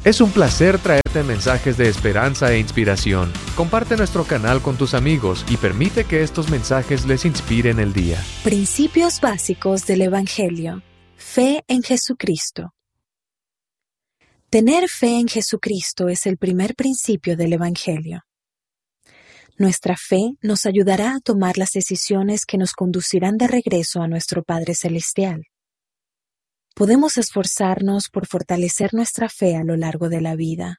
Es un placer traerte mensajes de esperanza e inspiración. Comparte nuestro canal con tus amigos y permite que estos mensajes les inspiren el día. Principios básicos del Evangelio. Fe en Jesucristo. Tener fe en Jesucristo es el primer principio del Evangelio. Nuestra fe nos ayudará a tomar las decisiones que nos conducirán de regreso a nuestro Padre Celestial. Podemos esforzarnos por fortalecer nuestra fe a lo largo de la vida.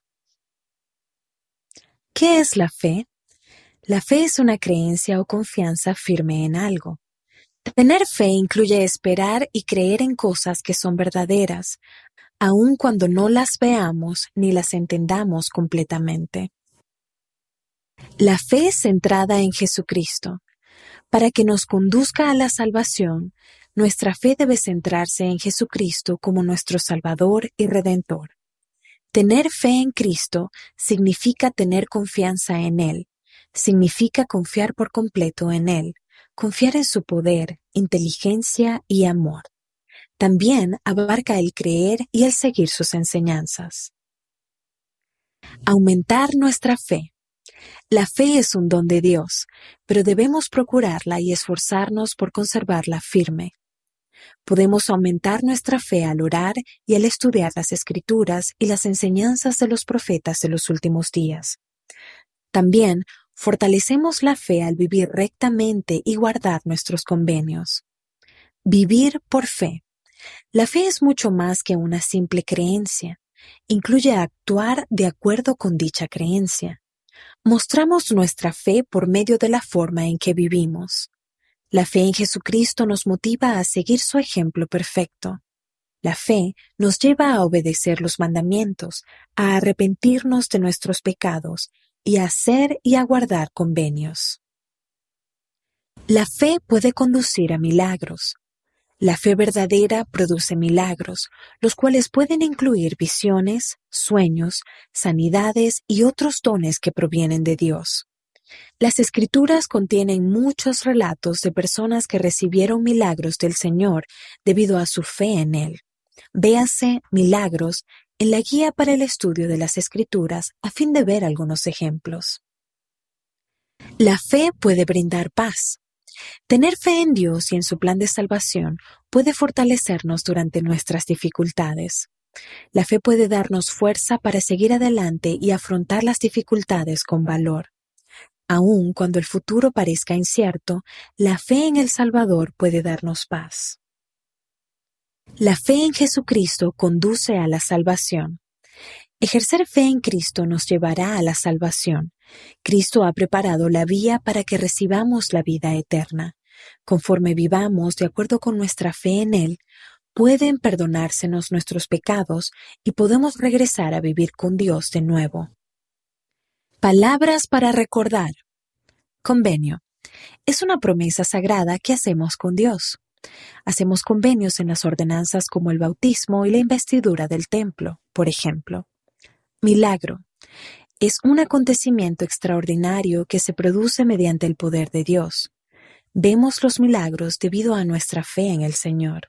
¿Qué es la fe? La fe es una creencia o confianza firme en algo. Tener fe incluye esperar y creer en cosas que son verdaderas, aun cuando no las veamos ni las entendamos completamente. La fe es centrada en Jesucristo. Para que nos conduzca a la salvación, nuestra fe debe centrarse en Jesucristo como nuestro Salvador y Redentor. Tener fe en Cristo significa tener confianza en Él, significa confiar por completo en Él, confiar en su poder, inteligencia y amor. También abarca el creer y el seguir sus enseñanzas. Aumentar nuestra fe. La fe es un don de Dios, pero debemos procurarla y esforzarnos por conservarla firme. Podemos aumentar nuestra fe al orar y al estudiar las Escrituras y las enseñanzas de los profetas de los últimos días. También fortalecemos la fe al vivir rectamente y guardar nuestros convenios. Vivir por fe. La fe es mucho más que una simple creencia. Incluye actuar de acuerdo con dicha creencia. Mostramos nuestra fe por medio de la forma en que vivimos. La fe en Jesucristo nos motiva a seguir su ejemplo perfecto. La fe nos lleva a obedecer los mandamientos, a arrepentirnos de nuestros pecados y a hacer y a guardar convenios. La fe puede conducir a milagros. La fe verdadera produce milagros, los cuales pueden incluir visiones, sueños, sanidades y otros dones que provienen de Dios. Las Escrituras contienen muchos relatos de personas que recibieron milagros del Señor debido a su fe en Él. Véase Milagros en la guía para el estudio de las Escrituras a fin de ver algunos ejemplos. La fe puede brindar paz. Tener fe en Dios y en su plan de salvación puede fortalecernos durante nuestras dificultades. La fe puede darnos fuerza para seguir adelante y afrontar las dificultades con valor. Aun cuando el futuro parezca incierto, la fe en el Salvador puede darnos paz. La fe en Jesucristo conduce a la salvación. Ejercer fe en Cristo nos llevará a la salvación. Cristo ha preparado la vía para que recibamos la vida eterna. Conforme vivamos de acuerdo con nuestra fe en Él, pueden perdonársenos nuestros pecados y podemos regresar a vivir con Dios de nuevo. Palabras para recordar. Convenio. Es una promesa sagrada que hacemos con Dios. Hacemos convenios en las ordenanzas como el bautismo y la investidura del templo, por ejemplo. Milagro. Es un acontecimiento extraordinario que se produce mediante el poder de Dios. Vemos los milagros debido a nuestra fe en el Señor.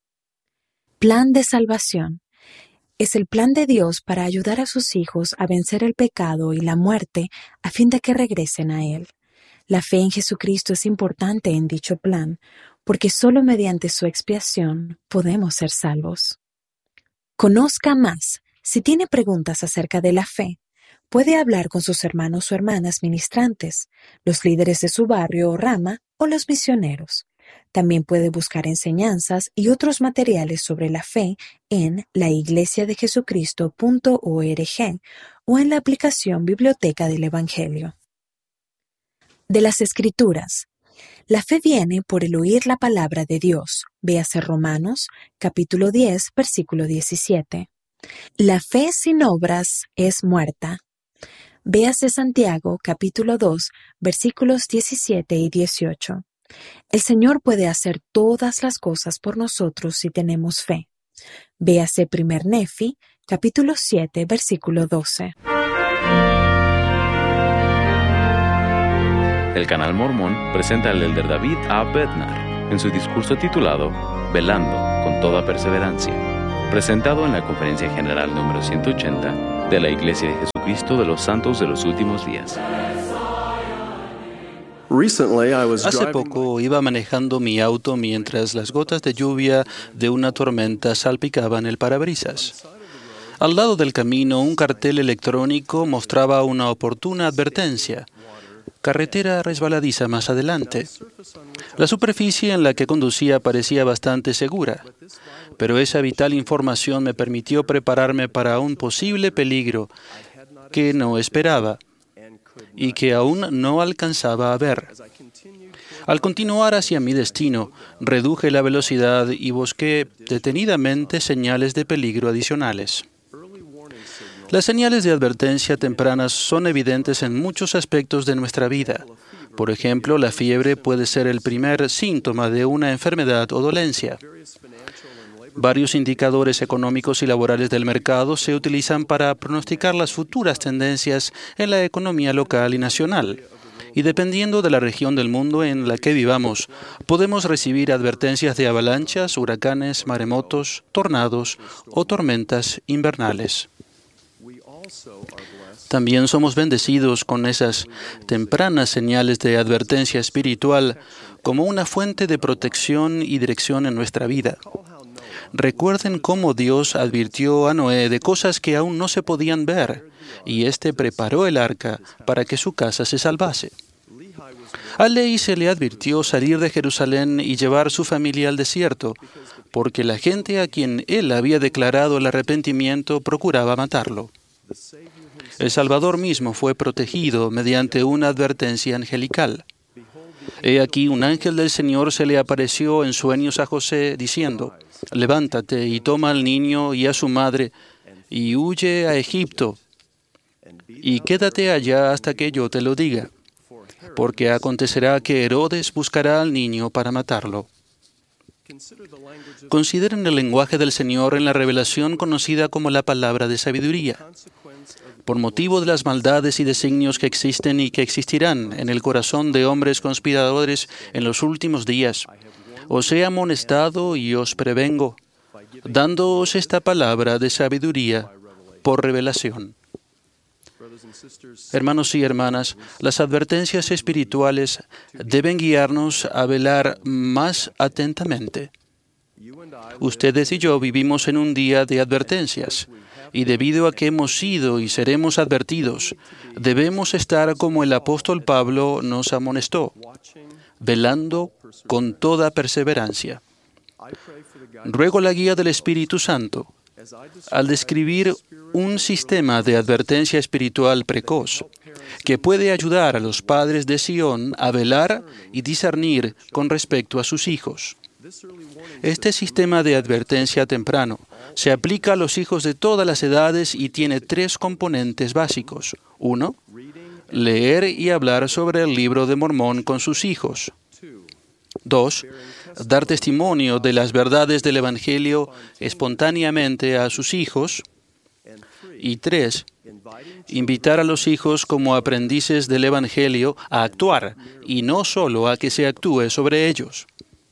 Plan de salvación. Es el plan de Dios para ayudar a sus hijos a vencer el pecado y la muerte a fin de que regresen a Él. La fe en Jesucristo es importante en dicho plan, porque solo mediante su expiación podemos ser salvos. Conozca más. Si tiene preguntas acerca de la fe, puede hablar con sus hermanos o hermanas ministrantes, los líderes de su barrio o rama o los misioneros. También puede buscar enseñanzas y otros materiales sobre la fe en laiglesiadejesucristo.org o en la aplicación Biblioteca del Evangelio. De las Escrituras. La fe viene por el oír la palabra de Dios. Véase Romanos, capítulo 10, versículo 17. La fe sin obras es muerta. Véase Santiago, capítulo 2, versículos 17 y 18. El Señor puede hacer todas las cosas por nosotros si tenemos fe. Véase 1 Nefi, capítulo 7, versículo 12. El Canal Mormón presenta al elder David A. Bednar en su discurso titulado Velando con toda perseverancia. presentado en la Conferencia General número 180 de la Iglesia de Jesucristo de los Santos de los Últimos Días. Hace poco iba manejando mi auto mientras las gotas de lluvia de una tormenta salpicaban el parabrisas. Al lado del camino, un cartel electrónico mostraba una oportuna advertencia: carretera resbaladiza más adelante. La superficie en la que conducía parecía bastante segura, pero esa vital información me permitió prepararme para un posible peligro que no esperaba y que aún no alcanzaba a ver. Al continuar hacia mi destino, reduje la velocidad y busqué detenidamente señales de peligro adicionales. Las señales de advertencia tempranas son evidentes en muchos aspectos de nuestra vida. Por ejemplo, la fiebre puede ser el primer síntoma de una enfermedad o dolencia. Varios indicadores económicos y laborales del mercado se utilizan para pronosticar las futuras tendencias en la economía local y nacional. Y dependiendo de la región del mundo en la que vivamos, podemos recibir advertencias de avalanchas, huracanes, maremotos, tornados o tormentas invernales. También somos bendecidos con esas tempranas señales de advertencia espiritual como una fuente de protección y dirección en nuestra vida. Recuerden cómo Dios advirtió a Noé de cosas que aún no se podían ver, y éste preparó el arca para que su casa se salvase. A Lehi se le advirtió salir de Jerusalén y llevar su familia al desierto, porque la gente a quien él había declarado el arrepentimiento procuraba matarlo. El Salvador mismo fue protegido mediante una advertencia angelical. He aquí, un ángel del Señor se le apareció en sueños a José, diciendo: levántate y toma al niño y a su madre, y huye a Egipto, y quédate allá hasta que yo te lo diga, porque acontecerá que Herodes buscará al niño para matarlo. Consideren el lenguaje del Señor en la revelación conocida como la palabra de sabiduría. Por motivo de las maldades y designios que existen y que existirán en el corazón de hombres conspiradores en los últimos días, os he amonestado y os prevengo, dándoos esta palabra de sabiduría por revelación. Hermanos y hermanas, las advertencias espirituales deben guiarnos a velar más atentamente. Ustedes y yo vivimos en un día de advertencias, y debido a que hemos sido y seremos advertidos, debemos estar como el apóstol Pablo nos amonestó, velando con toda perseverancia. Ruego la guía del Espíritu Santo al describir un sistema de advertencia espiritual precoz que puede ayudar a los padres de Sion a velar y discernir con respecto a sus hijos. Este sistema de advertencia temprano se aplica a los hijos de todas las edades y tiene 3 componentes básicos. 1. Leer y hablar sobre el libro de Mormón con sus hijos. 2. Dar testimonio de las verdades del Evangelio espontáneamente a sus hijos. Y 3. Invitar a los hijos como aprendices del Evangelio a actuar y no solo a que se actúe sobre ellos.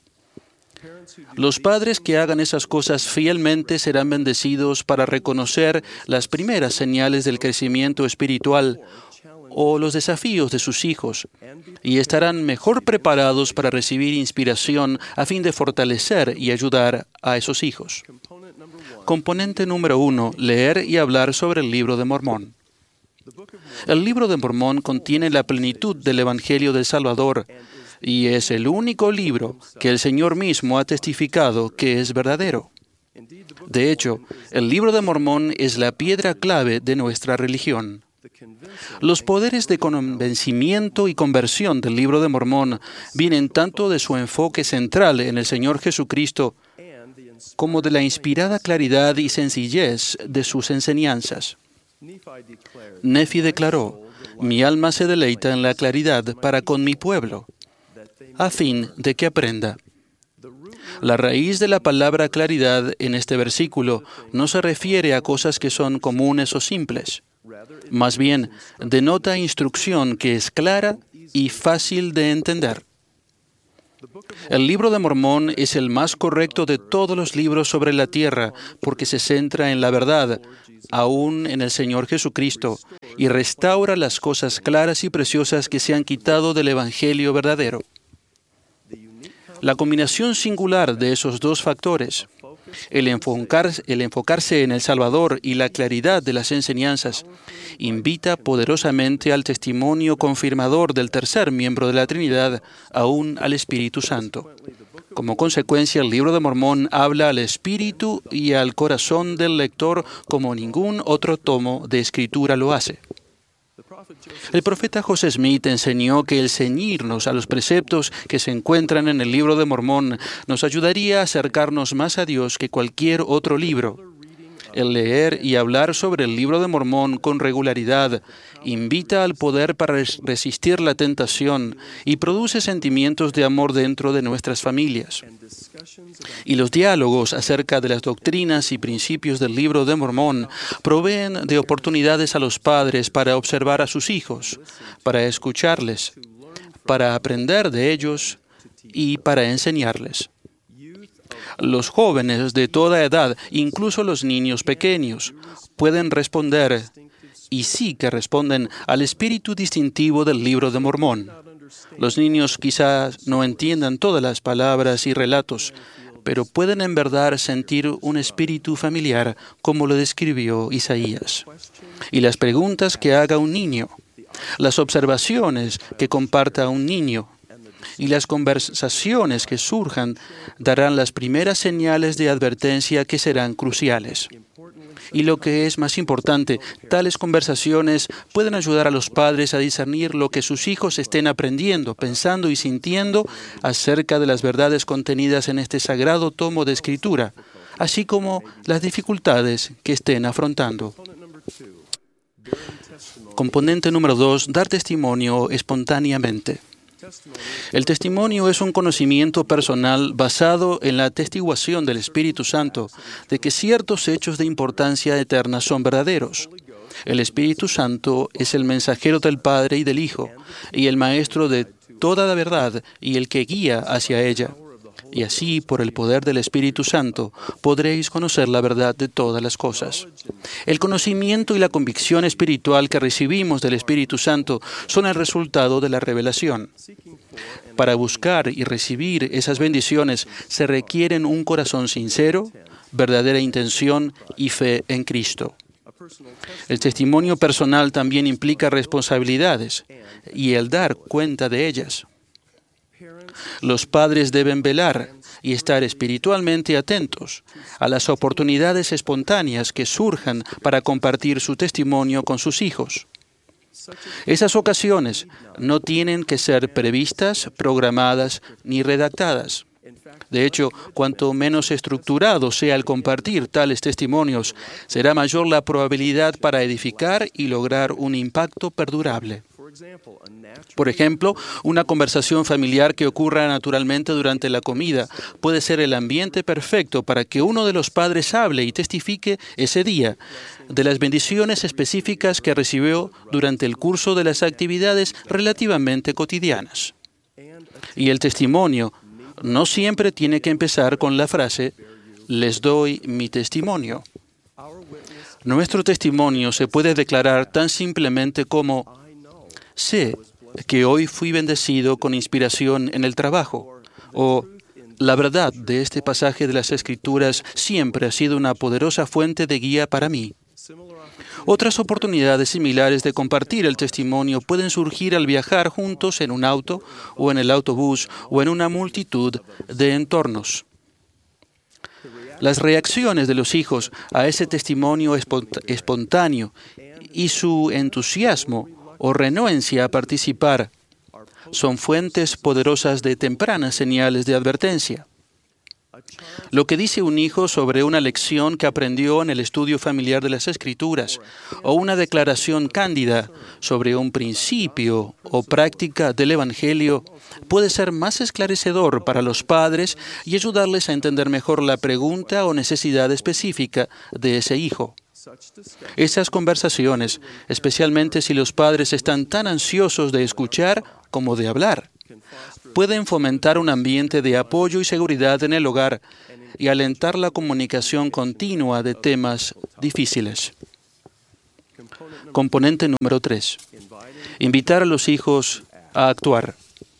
Los padres que hagan esas cosas fielmente serán bendecidos para reconocer las primeras señales del crecimiento espiritual o los desafíos de sus hijos, y estarán mejor preparados para recibir inspiración a fin de fortalecer y ayudar a esos hijos. Componente número 1. Leer y hablar sobre el libro de Mormón. El libro de Mormón contiene la plenitud del Evangelio del Salvador, y es el único libro que el Señor mismo ha testificado que es verdadero. De hecho, el libro de Mormón es la piedra clave de nuestra religión. Los poderes de convencimiento y conversión del libro de Mormón vienen tanto de su enfoque central en el Señor Jesucristo como de la inspirada claridad y sencillez de sus enseñanzas. Nefi declaró: mi alma se deleita en la claridad para con mi pueblo, a fin de que aprenda. La raíz de la palabra claridad en este versículo no se refiere a cosas que son comunes o simples. Más bien, denota instrucción que es clara y fácil de entender. El Libro de Mormón es el más correcto de todos los libros sobre la tierra porque se centra en la verdad, aún en el Señor Jesucristo, y restaura las cosas claras y preciosas que se han quitado del Evangelio verdadero. La combinación singular de esos dos factores, el enfocarse en el Salvador y la claridad de las enseñanzas, invita poderosamente al testimonio confirmador del tercer miembro de la Trinidad, aún al Espíritu Santo. Como consecuencia, el Libro de Mormón habla al espíritu y al corazón del lector como ningún otro tomo de escritura lo hace. El profeta José Smith enseñó que el ceñirnos a los preceptos que se encuentran en el Libro de Mormón nos ayudaría a acercarnos más a Dios que cualquier otro libro. El leer y hablar sobre el Libro de Mormón con regularidad invita al poder para resistir la tentación y produce sentimientos de amor dentro de nuestras familias. Y los diálogos acerca de las doctrinas y principios del Libro de Mormón proveen de oportunidades a los padres para observar a sus hijos, para escucharles, para aprender de ellos y para enseñarles. Los jóvenes de toda edad, incluso los niños pequeños, pueden responder, y sí que responden, al espíritu distintivo del Libro de Mormón. Los niños quizás no entiendan todas las palabras y relatos, pero pueden en verdad sentir un espíritu familiar, como lo describió Isaías. Y las preguntas que haga un niño, las observaciones que comparta un niño, y las conversaciones que surjan darán las primeras señales de advertencia que serán cruciales. Y lo que es más importante, tales conversaciones pueden ayudar a los padres a discernir lo que sus hijos estén aprendiendo, pensando y sintiendo acerca de las verdades contenidas en este sagrado tomo de escritura, así como las dificultades que estén afrontando. Componente número 2, dar testimonio espontáneamente. El testimonio es un conocimiento personal basado en la atestiguación del Espíritu Santo de que ciertos hechos de importancia eterna son verdaderos. El Espíritu Santo es el mensajero del Padre y del Hijo, y el maestro de toda la verdad y el que guía hacia ella. Y así, por el poder del Espíritu Santo, podréis conocer la verdad de todas las cosas. El conocimiento y la convicción espiritual que recibimos del Espíritu Santo son el resultado de la revelación. Para buscar y recibir esas bendiciones se requieren un corazón sincero, verdadera intención y fe en Cristo. El testimonio personal también implica responsabilidades y el dar cuenta de ellas. Los padres deben velar y estar espiritualmente atentos a las oportunidades espontáneas que surjan para compartir su testimonio con sus hijos. Esas ocasiones no tienen que ser previstas, programadas ni redactadas. De hecho, cuanto menos estructurado sea el compartir tales testimonios, será mayor la probabilidad para edificar y lograr un impacto perdurable. Por ejemplo, una conversación familiar que ocurra naturalmente durante la comida puede ser el ambiente perfecto para que uno de los padres hable y testifique ese día de las bendiciones específicas que recibió durante el curso de las actividades relativamente cotidianas. Y el testimonio no siempre tiene que empezar con la frase, les doy mi testimonio. Nuestro testimonio se puede declarar tan simplemente como, sé que hoy fui bendecido con inspiración en el trabajo, o la verdad de este pasaje de las Escrituras siempre ha sido una poderosa fuente de guía para mí. Otras oportunidades similares de compartir el testimonio pueden surgir al viajar juntos en un auto o en el autobús o en una multitud de entornos. Las reacciones de los hijos a ese testimonio espontáneo y su entusiasmo o renuencia a participar son fuentes poderosas de tempranas señales de advertencia. Lo que dice un hijo sobre una lección que aprendió en el estudio familiar de las Escrituras, o una declaración cándida sobre un principio o práctica del Evangelio, puede ser más esclarecedor para los padres y ayudarles a entender mejor la pregunta o necesidad específica de ese hijo. Esas conversaciones, especialmente si los padres están tan ansiosos de escuchar como de hablar, pueden fomentar un ambiente de apoyo y seguridad en el hogar y alentar la comunicación continua de temas difíciles. Componente número 3. Invitar a los hijos a actuar.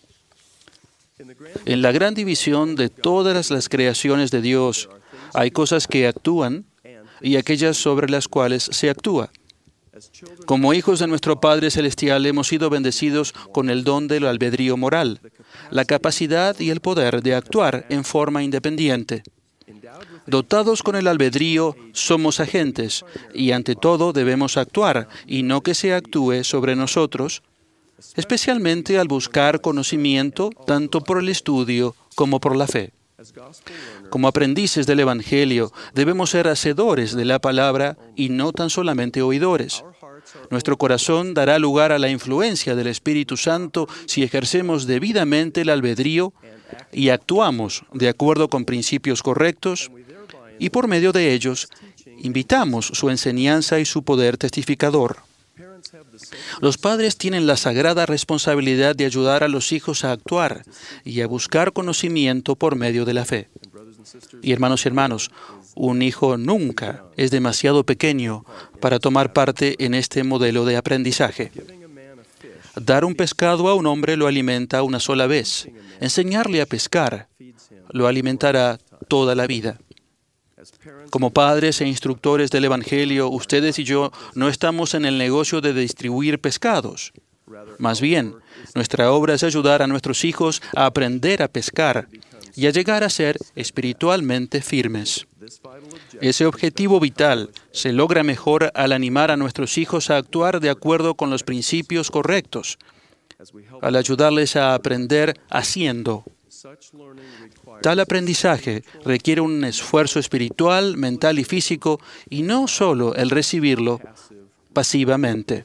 En la gran división de todas las creaciones de Dios, hay cosas que actúan y aquellas sobre las cuales se actúa. Como hijos de nuestro Padre Celestial hemos sido bendecidos con el don del albedrío moral, la capacidad y el poder de actuar en forma independiente. Dotados con el albedrío, somos agentes y ante todo debemos actuar y no que se actúe sobre nosotros, especialmente al buscar conocimiento tanto por el estudio como por la fe. Como aprendices del Evangelio, debemos ser hacedores de la palabra y no tan solamente oidores. Nuestro corazón dará lugar a la influencia del Espíritu Santo si ejercemos debidamente el albedrío y actuamos de acuerdo con principios correctos, y por medio de ellos invitamos su enseñanza y su poder testificador. Los padres tienen la sagrada responsabilidad de ayudar a los hijos a actuar y a buscar conocimiento por medio de la fe. Y hermanos, un hijo nunca es demasiado pequeño para tomar parte en este modelo de aprendizaje. Dar un pescado a un hombre lo alimenta una sola vez. Enseñarle a pescar lo alimentará toda la vida. Como padres e instructores del Evangelio, ustedes y yo no estamos en el negocio de distribuir pescados. Más bien, nuestra obra es ayudar a nuestros hijos a aprender a pescar y a llegar a ser espiritualmente firmes. Ese objetivo vital se logra mejor al animar a nuestros hijos a actuar de acuerdo con los principios correctos, al ayudarles a aprender haciendo. Tal aprendizaje requiere un esfuerzo espiritual, mental y físico, y no solo el recibirlo pasivamente.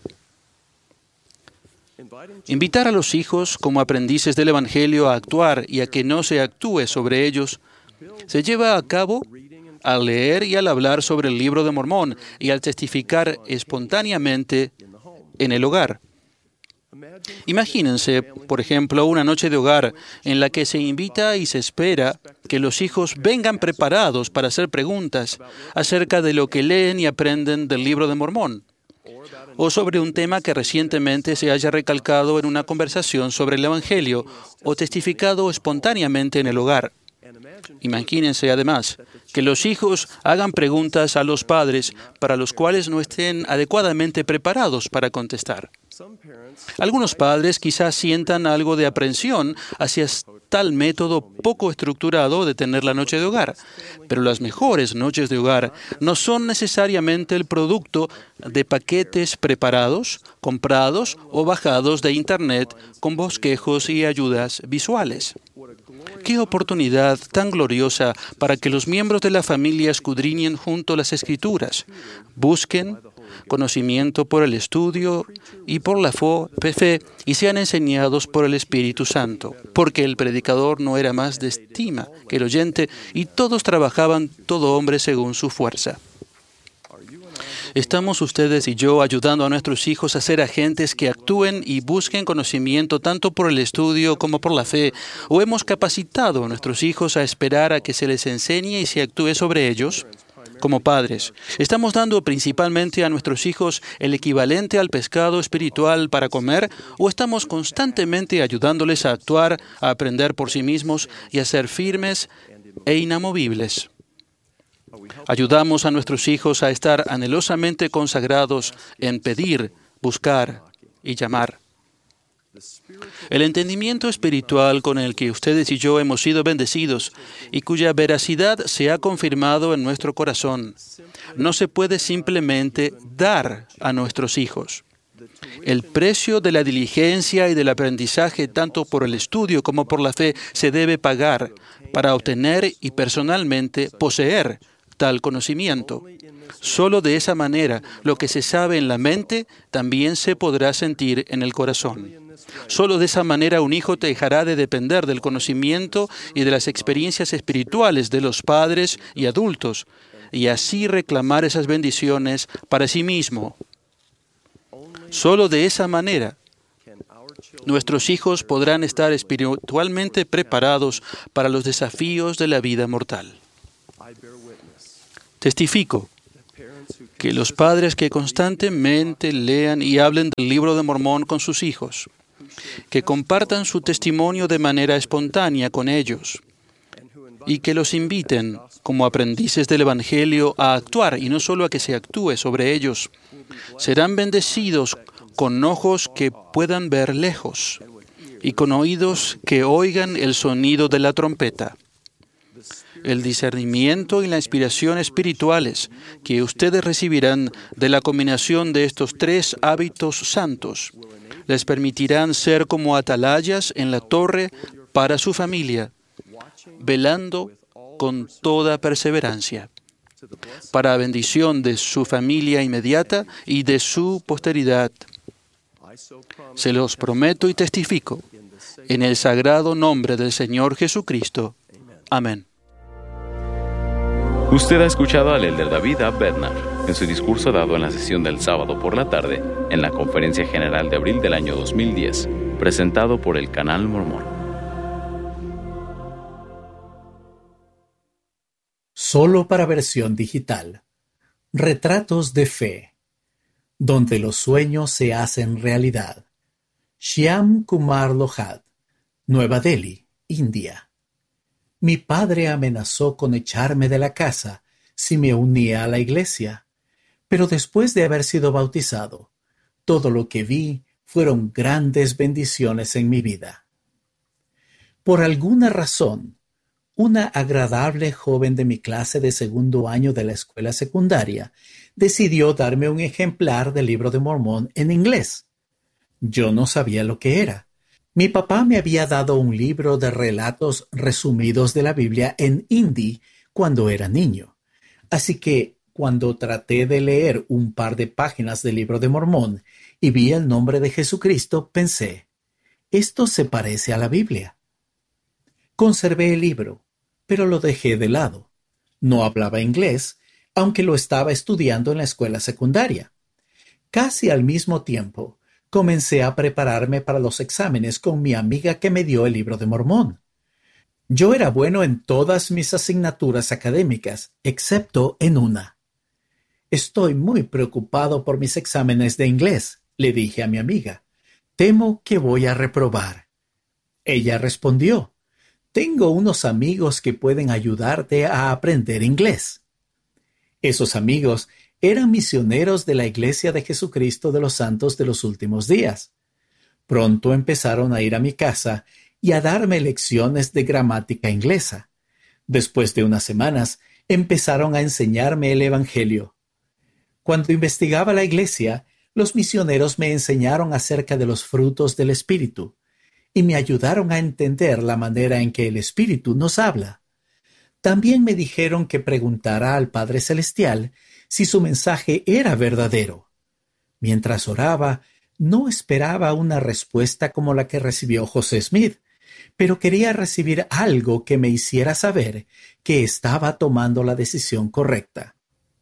Invitar a los hijos como aprendices del Evangelio a actuar y a que no se actúe sobre ellos se lleva a cabo al leer y al hablar sobre el Libro de Mormón y al testificar espontáneamente en el hogar. Imagínense, por ejemplo, una noche de hogar en la que se invita y se espera que los hijos vengan preparados para hacer preguntas acerca de lo que leen y aprenden del Libro de Mormón, o sobre un tema que recientemente se haya recalcado en una conversación sobre el Evangelio o testificado espontáneamente en el hogar. Imagínense, además, que los hijos hagan preguntas a los padres para los cuales no estén adecuadamente preparados para contestar. Algunos padres quizás sientan algo de aprensión hacia tal método poco estructurado de tener la noche de hogar, pero las mejores noches de hogar no son necesariamente el producto de paquetes preparados, comprados o bajados de Internet con bosquejos y ayudas visuales. ¡Qué oportunidad tan gloriosa para que los miembros de la familia escudriñen junto las Escrituras, busquen conocimiento por el estudio y por la fe y sean enseñados por el Espíritu Santo, porque el predicador no era más de estima que el oyente y todos trabajaban, todo hombre según su fuerza. ¿Estamos ustedes y yo ayudando a nuestros hijos a ser agentes que actúen y busquen conocimiento tanto por el estudio como por la fe? ¿O hemos capacitado a nuestros hijos a esperar a que se les enseñe y se actúe sobre ellos? Como padres, ¿estamos dando principalmente a nuestros hijos el equivalente al pescado espiritual para comer? ¿O estamos constantemente ayudándoles a actuar, a aprender por sí mismos y a ser firmes e inamovibles? Ayudamos a nuestros hijos a estar anhelosamente consagrados en pedir, buscar y llamar. El entendimiento espiritual con el que ustedes y yo hemos sido bendecidos y cuya veracidad se ha confirmado en nuestro corazón, no se puede simplemente dar a nuestros hijos. El precio de la diligencia y del aprendizaje, tanto por el estudio como por la fe, se debe pagar para obtener y personalmente poseer tal conocimiento. Solo de esa manera, lo que se sabe en la mente también se podrá sentir en el corazón. Solo de esa manera un hijo dejará de depender del conocimiento y de las experiencias espirituales de los padres y adultos, y así reclamar esas bendiciones para sí mismo. Solo de esa manera nuestros hijos podrán estar espiritualmente preparados para los desafíos de la vida mortal. Testifico que los padres que constantemente lean y hablen del Libro de Mormón con sus hijos, que compartan su testimonio de manera espontánea con ellos y que los inviten como aprendices del Evangelio a actuar y no solo a que se actúe sobre ellos, serán bendecidos con ojos que puedan ver lejos y con oídos que oigan el sonido de la trompeta. El discernimiento y la inspiración espirituales que ustedes recibirán de la combinación de estos tres hábitos santos les permitirán ser como atalayas en la torre para su familia, velando con toda perseverancia, para bendición de su familia inmediata y de su posteridad. Se los prometo y testifico, en el sagrado nombre del Señor Jesucristo. Amén. Usted ha escuchado al elder David A. Bednar en su discurso dado en la sesión del sábado por la tarde en la Conferencia General de abril del año 2010, presentado por el Canal Mormón. Solo para versión digital. Retratos de fe, donde los sueños se hacen realidad. Shyam Kumar Lohad, Nueva Delhi, India. Mi padre amenazó con echarme de la casa si me unía a la iglesia, pero después de haber sido bautizado, todo lo que vi fueron grandes bendiciones en mi vida. Por alguna razón, una agradable joven de mi clase de segundo año de la escuela secundaria decidió darme un ejemplar del Libro de Mormón en inglés. Yo no sabía lo que era. Mi papá me había dado un libro de relatos resumidos de la Biblia en hindi cuando era niño. Así que, cuando traté de leer un par de páginas del Libro de Mormón y vi el nombre de Jesucristo, pensé, esto se parece a la Biblia. Conservé el libro, pero lo dejé de lado. No hablaba inglés, aunque lo estaba estudiando en la escuela secundaria. Casi al mismo tiempo, comencé a prepararme para los exámenes con mi amiga que me dio el Libro de Mormón. Yo era bueno en todas mis asignaturas académicas, excepto en una. Estoy muy preocupado por mis exámenes de inglés, le dije a mi amiga. Temo que voy a reprobar. Ella respondió, tengo unos amigos que pueden ayudarte a aprender inglés. Esos amigos eran misioneros de la Iglesia de Jesucristo de los Santos de los Últimos Días. Pronto empezaron a ir a mi casa y a darme lecciones de gramática inglesa. Después de unas semanas, empezaron a enseñarme el Evangelio. Cuando investigaba la Iglesia, los misioneros me enseñaron acerca de los frutos del Espíritu y me ayudaron a entender la manera en que el Espíritu nos habla. También me dijeron que preguntara al Padre Celestial si su mensaje era verdadero. Mientras oraba, no esperaba una respuesta como la que recibió José Smith, pero quería recibir algo que me hiciera saber que estaba tomando la decisión correcta.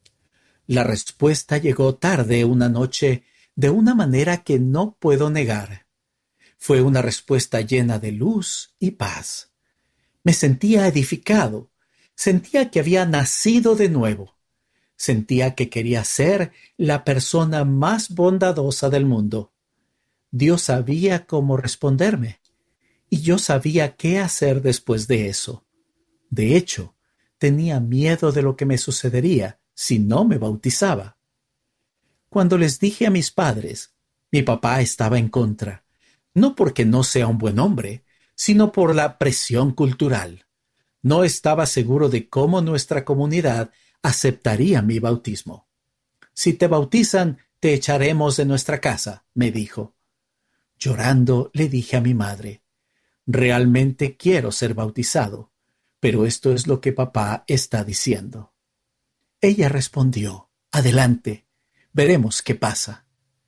La respuesta llegó tarde una noche de una manera que no puedo negar. Fue una respuesta llena de luz y paz. Me sentía edificado, sentía que había nacido de nuevo. Sentía que quería ser la persona más bondadosa del mundo. Dios sabía cómo responderme, y yo sabía qué hacer después de eso. De hecho, tenía miedo de lo que me sucedería si no me bautizaba. Cuando les dije a mis padres, mi papá estaba en contra, no porque no sea un buen hombre, sino por la presión cultural. No estaba seguro de cómo nuestra comunidad aceptaría mi bautismo. Si te bautizan, te echaremos de nuestra casa, me dijo. Llorando, le dije a mi madre, realmente quiero ser bautizado, pero esto es lo que papá está diciendo. Ella respondió, adelante, veremos qué pasa.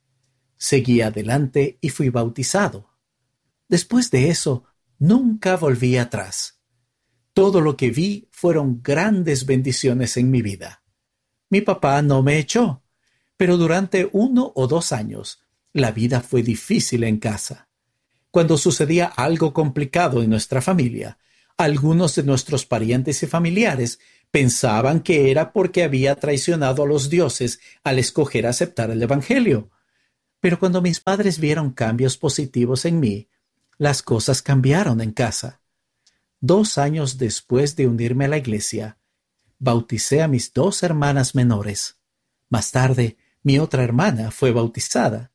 Seguí adelante y fui bautizado. Después de eso, nunca volví atrás. Todo lo que vi fueron grandes bendiciones en mi vida. Mi papá no me echó, pero durante 1 o 2 años la vida fue difícil en casa. Cuando sucedía algo complicado en nuestra familia, algunos de nuestros parientes y familiares pensaban que era porque había traicionado a los dioses al escoger aceptar el Evangelio. Pero cuando mis padres vieron cambios positivos en mí, las cosas cambiaron en casa. 2 años después de unirme a la iglesia, bauticé a mis 2 hermanas menores. Más tarde, mi otra hermana fue bautizada.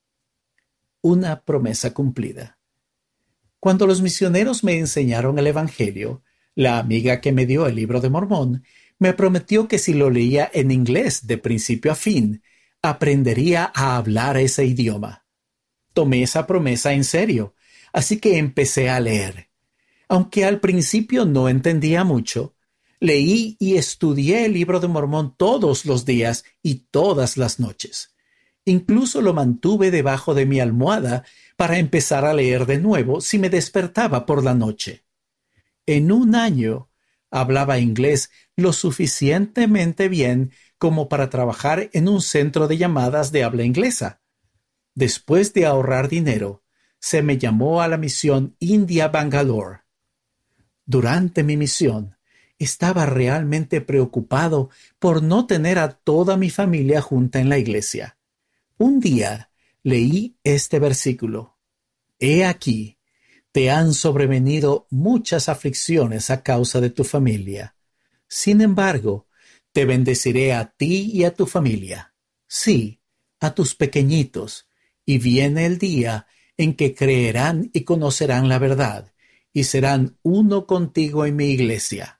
Una promesa cumplida. Cuando los misioneros me enseñaron el Evangelio, la amiga que me dio el Libro de Mormón me prometió que si lo leía en inglés de principio a fin, aprendería a hablar ese idioma. Tomé esa promesa en serio, así que empecé a leer. Aunque al principio no entendía mucho, leí y estudié el Libro de Mormón todos los días y todas las noches. Incluso lo mantuve debajo de mi almohada para empezar a leer de nuevo si me despertaba por la noche. En 1 año, hablaba inglés lo suficientemente bien como para trabajar en un centro de llamadas de habla inglesa. Después de ahorrar dinero, se me llamó a la misión India Bangalore. Durante mi misión, estaba realmente preocupado por no tener a toda mi familia junta en la iglesia. Un día leí este versículo: He aquí, te han sobrevenido muchas aflicciones a causa de tu familia. Sin embargo, te bendeciré a ti y a tu familia, sí, a tus pequeñitos, y viene el día en que creerán y conocerán la verdad, y serán uno contigo en mi iglesia.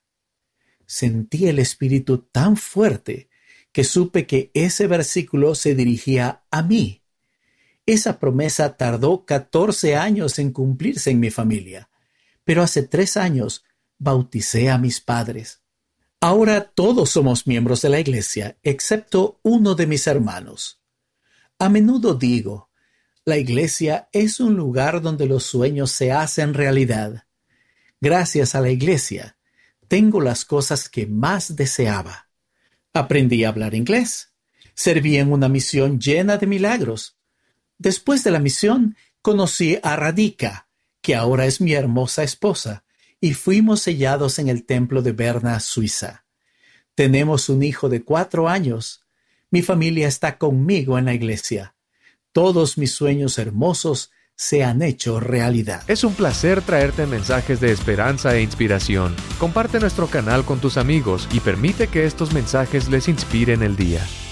Sentí el Espíritu tan fuerte que supe que ese versículo se dirigía a mí. Esa promesa tardó 14 años en cumplirse en mi familia, pero hace 3 años bauticé a mis padres. Ahora todos somos miembros de la iglesia, excepto uno de mis hermanos. A menudo digo, la iglesia es un lugar donde los sueños se hacen realidad. Gracias a la iglesia, tengo las cosas que más deseaba. Aprendí a hablar inglés. Serví en una misión llena de milagros. Después de la misión, conocí a Radhika, que ahora es mi hermosa esposa, y fuimos sellados en el templo de Berna, Suiza. Tenemos un hijo de 4 años. Mi familia está conmigo en la iglesia. Todos mis sueños hermosos se han hecho realidad. Es un placer traerte mensajes de esperanza e inspiración. Comparte nuestro canal con tus amigos y permite que estos mensajes les inspiren el día.